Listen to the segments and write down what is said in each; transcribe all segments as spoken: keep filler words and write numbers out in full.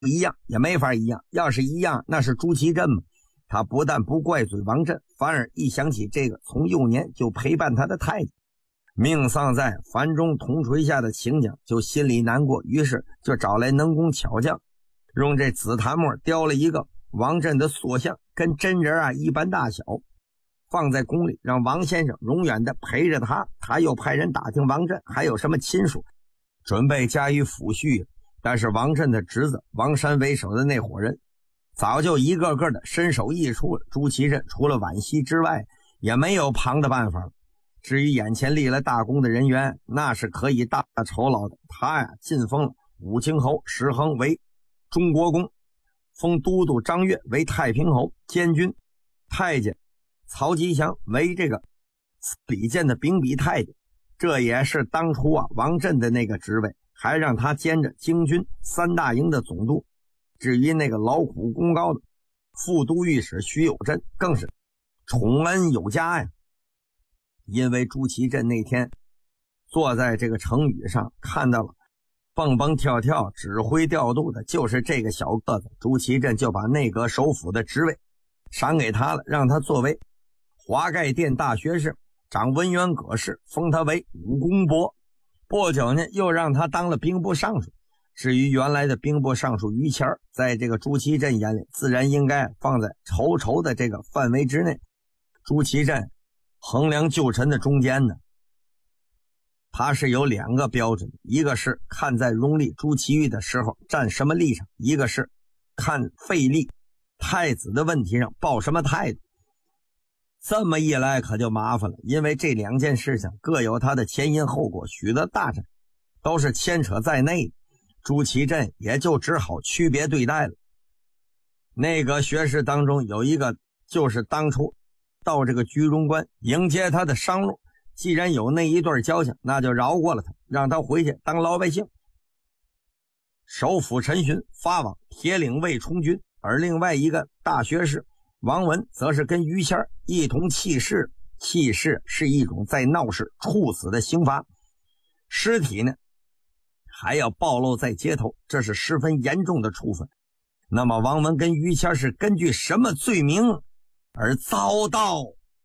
一样也没法一样，要是一样那是朱祁镇嘛。他不但不怪罪王振，反而一想起这个从幼年就陪伴他的太监命丧在樊中铜锤下的情景，就心里难过，于是就找来能工巧匠，用这紫檀木雕了一个王振的塑像，跟真人啊一般大小，放在宫里，让王先生永远的陪着他。他又派人打听王振还有什么亲属，准备加以抚恤。但是王振的侄子王山为首的那伙人早就一个个的身首异处了，朱祁镇除了惋惜之外也没有旁的办法了。至于眼前立了大功的人员，那是可以大酬劳的。他呀晋封了武清侯石亨为中国公，封都督张悦为太平侯监军，太监曹吉祥为这个李建的秉笔太监，这也是当初啊王振的那个职位，还让他兼着京军三大营的总督。至于那个劳苦功高的副都御史徐有贞，更是宠恩有加呀。因为朱祁镇那天坐在这个城宇上，看到了蹦蹦跳跳指挥调度的就是这个小个子，朱祁镇就把内阁首辅的职位赏给他了，让他作为华盖殿大学士，掌文渊阁事，封他为武功伯。不久呢，又让他当了兵部尚书。至于原来的兵部尚书于谦，在这个朱祁镇眼里，自然应该放在仇仇的这个范围之内。朱祁镇衡量旧臣的中间呢，他是有两个标准，一个是看在荣立朱祁钰的时候站什么立场，一个是看废立太子的问题上抱什么态度。这么一来可就麻烦了，因为这两件事情各有它的前因后果，许多大臣都是牵扯在内，朱祁镇也就只好区别对待了。那个学士当中有一个就是当初到这个居庸关迎接他的商路，既然有那一对交情，那就饶过了他，让他回去当老百姓。首辅陈询发往铁岭卫充军，而另外一个大学士王文则是跟于谦一同弃市。弃市是一种在闹市处死的刑罚，尸体呢还要暴露在街头，这是十分严重的处分。那么王文跟于谦是根据什么罪名而遭到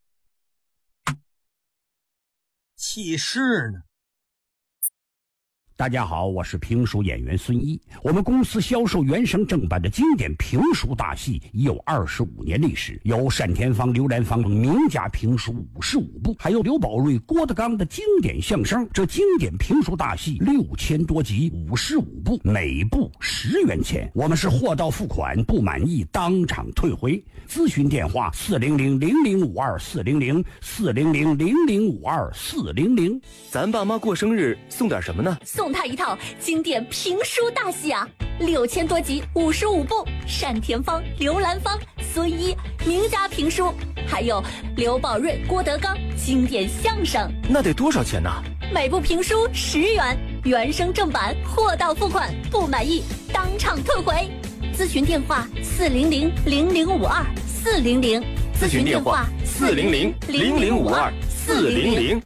弃市呢？ 大家好，我是评书演员孙一。我们公司销售原声正版的经典评书大戏已有二十五年历史，有单田芳、刘兰芳名家评书五十五部，还有刘宝瑞、郭德纲的经典相声。这经典评书大戏六千多集，五十五部，每部十元钱。我们是货到付款，不满意当场退回。咨询电话：四零零零零五二四零零四零零零零五二四零零。 咱爸妈过生日送点什么呢？ 送他一套经典评书大戏啊，六千多集，五十五部，单田芳、刘兰芳、孙一名家评书，还有刘宝瑞、郭德纲经典相声。 那得多少钱呢？ 每部评书十元，原声正版，货到付款，不满意当场退回。咨询电话：四零零零零五二四零零。 咨询电话：四零零零零五二四零零。